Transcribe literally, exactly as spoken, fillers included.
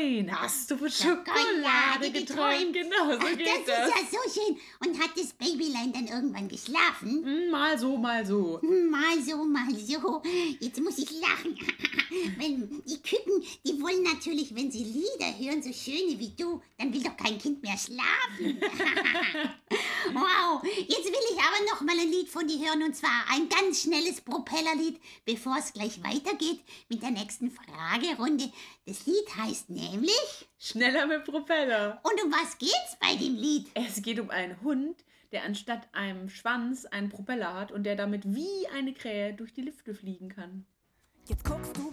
Nein, hast du von Schokolade geträumt? Genau, so Ach, geht das das. ist ja so schön. Und hat das Babylein dann irgendwann geschlafen? Hm, Mal so, mal so. Mal so, mal so. Jetzt muss ich lachen. Wenn die Küken, die wollen natürlich, wenn sie Lieder hören, so schöne wie du, dann will doch kein Kind mehr schlafen. Wow, jetzt will ich aber noch mal ein Lied von dir hören, und zwar ein ganz schnelles Propellerlied, bevor es gleich weitergeht mit der nächsten Fragerunde. Das Lied heißt nämlich... Schneller mit Propeller. Und um was geht's bei dem Lied? Es geht um einen Hund, der anstatt einem Schwanz einen Propeller hat und der damit wie eine Krähe durch die Lüfte fliegen kann. Jetzt guckst du